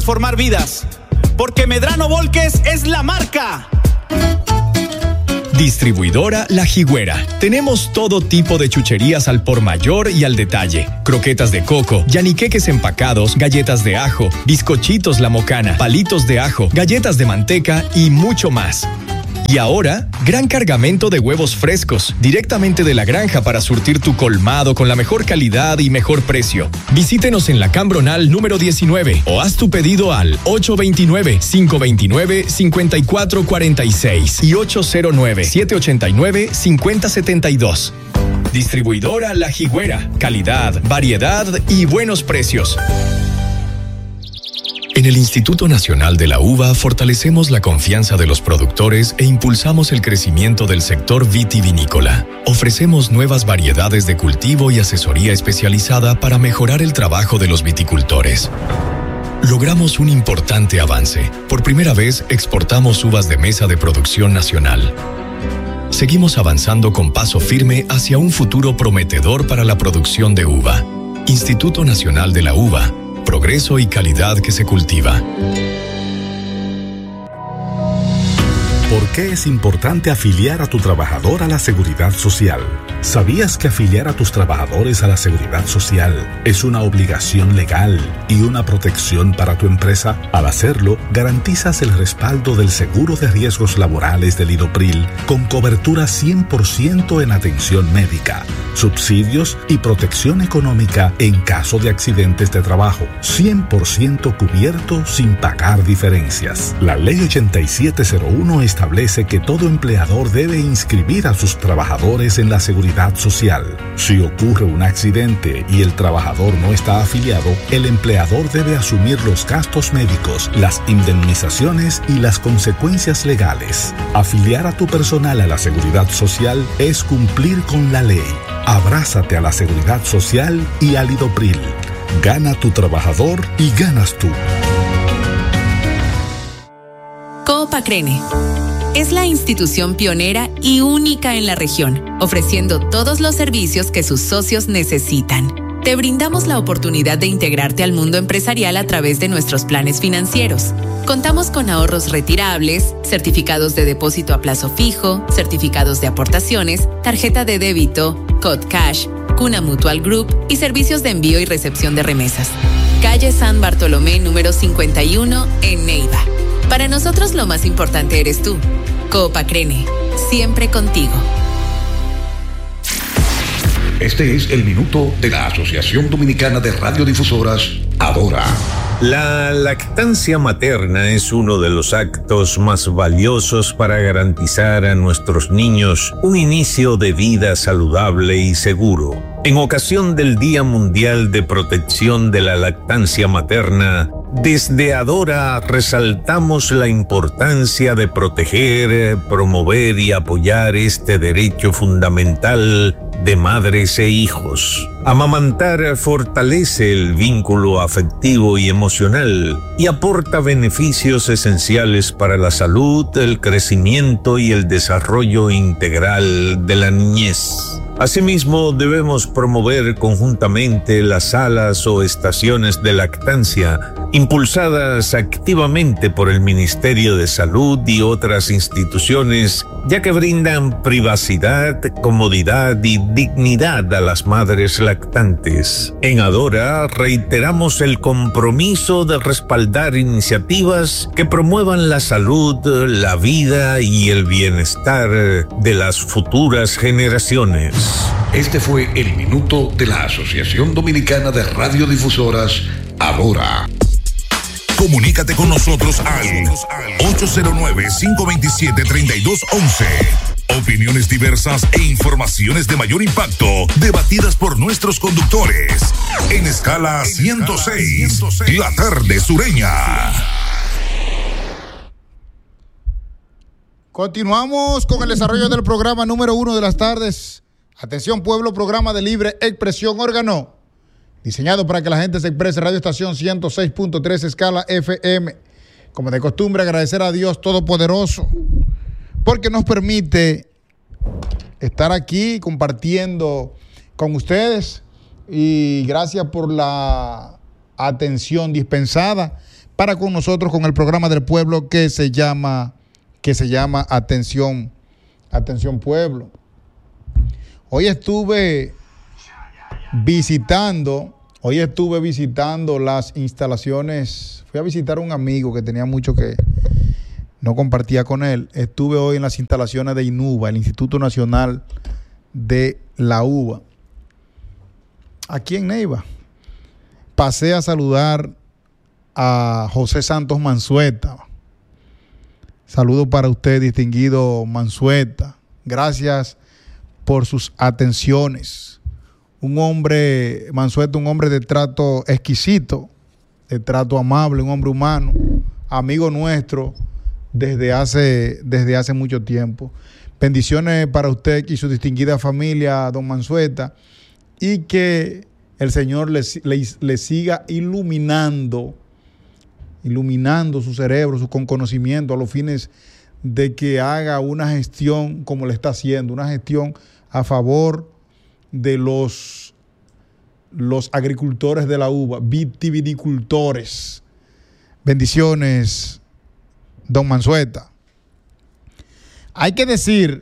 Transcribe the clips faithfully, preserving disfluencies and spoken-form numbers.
transformar vidas, porque Medrano Volques es la marca. Distribuidora La Jigüera. Tenemos todo tipo de chucherías al por mayor y al detalle. Croquetas de coco, yaniqueques empacados, galletas de ajo, bizcochitos La Mocana, palitos de ajo, galletas de manteca y mucho más. Y ahora, gran cargamento de huevos frescos, directamente de la granja para surtir tu colmado con la mejor calidad y mejor precio. Visítenos en la Cambronal número diecinueve o haz tu pedido al ocho dos nueve, cinco dos nueve, cinco cuatro cuatro seis y ocho cero nueve, siete ocho nueve, cinco cero siete dos. Distribuidora La Jigüera. Calidad, variedad y buenos precios. En el Instituto Nacional de la Uva fortalecemos la confianza de los productores e impulsamos el crecimiento del sector vitivinícola. Ofrecemos nuevas variedades de cultivo y asesoría especializada para mejorar el trabajo de los viticultores. Logramos un importante avance. Por primera vez exportamos uvas de mesa de producción nacional. Seguimos avanzando con paso firme hacia un futuro prometedor para la producción de uva. Instituto Nacional de la Uva. Progreso y calidad que se cultiva. ¿Por qué es importante afiliar a tu trabajador a la Seguridad Social? ¿Sabías que afiliar a tus trabajadores a la Seguridad Social es una obligación legal y una protección para tu empresa? Al hacerlo, garantizas el respaldo del seguro de riesgos laborales del IDOPRIL con cobertura cien por ciento en atención médica, subsidios y protección económica en caso de accidentes de trabajo, cien por ciento cubierto sin pagar diferencias. La Ley ochenta y siete cero uno establece que todo empleador debe inscribir a sus trabajadores en la Seguridad Social. Si ocurre un accidente y el trabajador no está afiliado, el empleador debe asumir los gastos médicos, las indemnizaciones y las consecuencias legales. Afiliar a tu personal a la Seguridad Social es cumplir con la ley. Abrázate a la Seguridad Social y al IDOPRIL. Gana tu trabajador y ganas tú. Coop Acrene es la institución pionera y única en la región, ofreciendo todos los servicios que sus socios necesitan. Te brindamos la oportunidad de integrarte al mundo empresarial a través de nuestros planes financieros. Contamos con ahorros retirables, certificados de depósito a plazo fijo, certificados de aportaciones, tarjeta de débito, Cod Cash, Cuna Mutual Group y servicios de envío y recepción de remesas. Calle San Bartolomé número cincuenta y uno en Neiva. Para nosotros lo más importante eres tú. Coop Acrene, siempre contigo. Este es el minuto de la Asociación Dominicana de Radiodifusoras, Adora. La lactancia materna es uno de los actos más valiosos para garantizar a nuestros niños un inicio de vida saludable y seguro. En ocasión del Día Mundial de Protección de la Lactancia Materna, desde Adora resaltamos la importancia de proteger, promover y apoyar este derecho fundamental de madres e hijos. Amamantar fortalece el vínculo afectivo y emocional y aporta beneficios esenciales para la salud, el crecimiento y el desarrollo integral de la niñez. Asimismo, debemos promover conjuntamente las salas o estaciones de lactancia, impulsadas activamente por el Ministerio de Salud y otras instituciones, ya que brindan privacidad, comodidad y dignidad a las madres lactantes. En Adora reiteramos el compromiso de respaldar iniciativas que promuevan la salud, la vida y el bienestar de las futuras generaciones. Este fue el minuto de la Asociación Dominicana de Radiodifusoras, Adora. Comunícate con nosotros al ocho cero nueve, cinco dos siete, tres dos uno uno. Opiniones diversas e informaciones de mayor impacto, debatidas por nuestros conductores. En Escala ciento seis, la tarde sureña. Continuamos con el desarrollo del programa número uno de las tardes. Atención pueblo, programa de libre expresión, órgano diseñado para que la gente se exprese. Radio Estación ciento seis punto tres Escala F M. Como de costumbre, agradecer a Dios Todopoderoso porque nos permite estar aquí compartiendo con ustedes, y gracias por la atención dispensada. para con nosotros con el programa del pueblo que se llama, que se llama Atención, Atención Pueblo. Hoy estuve visitando, hoy estuve visitando las instalaciones, fui a visitar a un amigo que tenía mucho que no compartía con él. Estuve hoy en las instalaciones de INUBA, el Instituto Nacional de la Uva, aquí en Neiva. Pasé a saludar a José Santos Manzueta. Saludo para usted, distinguido Manzueta. Gracias por sus atenciones. Un hombre, Manzueta, un hombre de trato exquisito, de trato amable, un hombre humano, amigo nuestro desde hace, desde hace mucho tiempo. Bendiciones para usted y su distinguida familia, don Manzueta, y que el Señor le, le, le siga iluminando, iluminando su cerebro, su con conocimiento a los fines de que haga una gestión como le está haciendo, una gestión a favor de los, los agricultores de la uva, vitivinicultores. Bendiciones, don Manzueta. Hay que decir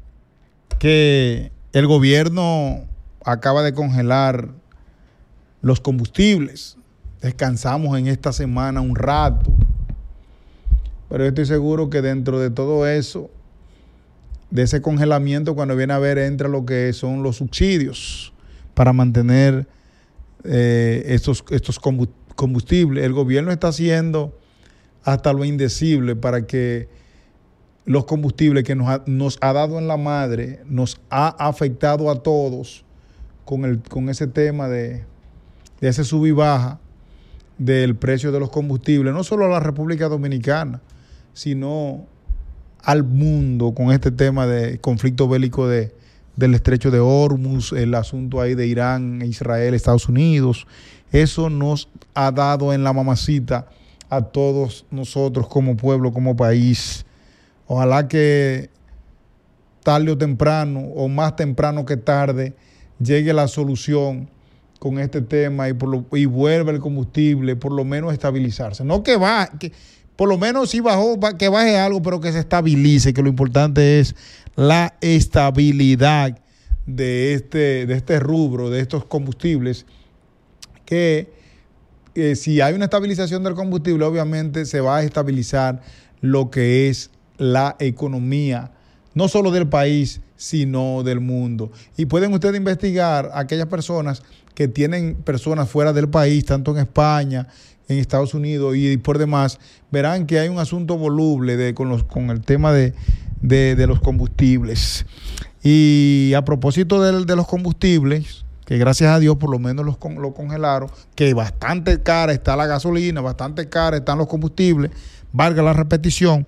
que el gobierno acaba de congelar los combustibles. Descansamos en esta semana un rato, pero yo estoy seguro que dentro de todo eso, de ese congelamiento, cuando viene a ver, entra lo que son los subsidios para mantener eh, estos, estos combustibles. El gobierno está haciendo hasta lo indecible para que los combustibles que nos ha, nos ha dado en la madre, nos ha afectado a todos con, el, con ese tema de, de ese sub y baja del precio de los combustibles, no solo a la República Dominicana, sino al mundo, con este tema de conflicto bélico de, del estrecho de Hormuz, el asunto ahí de Irán, Israel, Estados Unidos. Eso nos ha dado en la mamacita a todos nosotros como pueblo, como país. Ojalá que tarde o temprano, o más temprano que tarde, llegue la solución con este tema y, por lo, y vuelva el combustible, por lo menos estabilizarse. No que va, que por lo menos si bajó, que baje algo, pero que se estabilice, que lo importante es la estabilidad de este, de este rubro, de estos combustibles, que eh, si hay una estabilización del combustible, obviamente se va a estabilizar lo que es la economía, no solo del país, sino del mundo. Y pueden ustedes investigar a aquellas personas que tienen personas fuera del país, tanto en España, en Estados Unidos y por demás, verán que hay un asunto voluble de, con, los, con el tema de, de, de los combustibles. Y a propósito de, de los combustibles, que gracias a Dios por lo menos los, lo congelaron, que bastante cara está la gasolina, bastante cara están los combustibles, valga la repetición,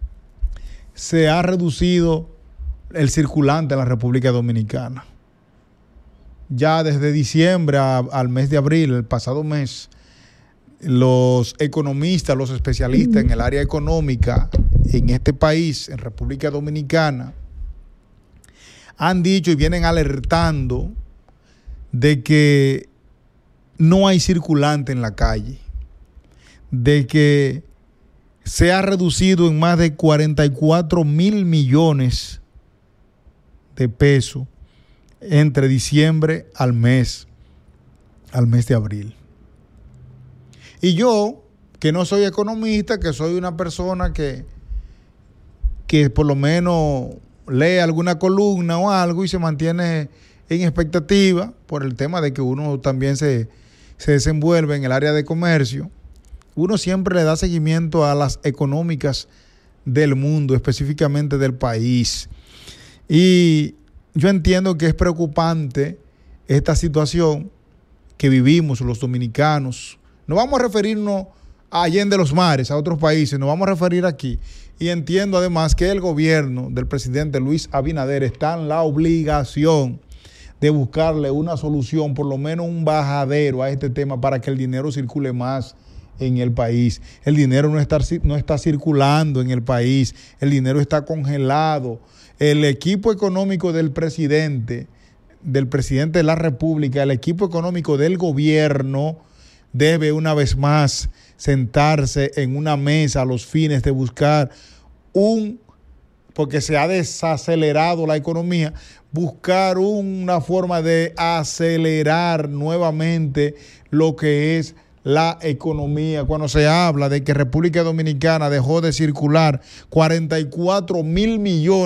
se ha reducido el circulante en la República Dominicana. Ya desde diciembre a, al mes de abril, el pasado mes, los economistas, los especialistas en el área económica en este país, en República Dominicana, han dicho y vienen alertando de que no hay circulante en la calle, de que se ha reducido en más de cuarenta y cuatro mil millones de pesos entre diciembre al mes, al mes de abril. Y yo, que no soy economista, que soy una persona que, que por lo menos lee alguna columna o algo y se mantiene en expectativa por el tema de que uno también se, se desenvuelve en el área de comercio, uno siempre le da seguimiento a las económicas del mundo, específicamente del país. Y yo entiendo que es preocupante esta situación que vivimos los dominicanos. No vamos a referirnos a Allende los Mares, a otros países, nos vamos a referir aquí. Y entiendo además que el gobierno del presidente Luis Abinader está en la obligación de buscarle una solución, por lo menos un bajadero a este tema para que el dinero circule más en el país. El dinero no está, no está circulando en el país, el dinero está congelado. El equipo económico del presidente, del presidente de la República, el equipo económico del gobierno debe una vez más sentarse en una mesa a los fines de buscar un, porque se ha desacelerado la economía, buscar una forma de acelerar nuevamente lo que es la economía. Cuando se habla de que República Dominicana dejó de circular cuarenta y cuatro mil millones